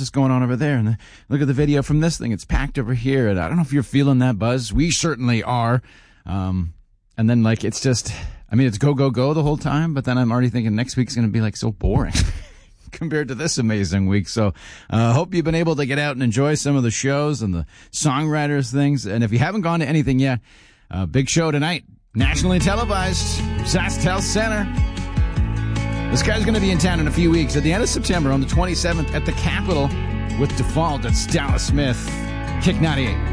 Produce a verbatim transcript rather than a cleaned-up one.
this going on over there? And the, look at the video from this thing. It's packed over here. And I don't know if you're feeling that buzz. We certainly are. Um, and then, like, it's just, I mean, it's go, go, go the whole time. But then I'm already thinking next week's going to be, like, so boring compared to this amazing week. So I uh, hope you've been able to get out and enjoy some of the shows and the songwriters things. And if you haven't gone to anything yet, uh, big show tonight, nationally televised, SaskTel Center. This guy's going to be in town in a few weeks. At the end of September, on the twenty-seventh, at the Capitol with Default. It's Dallas Smith. Kick ninety-eight.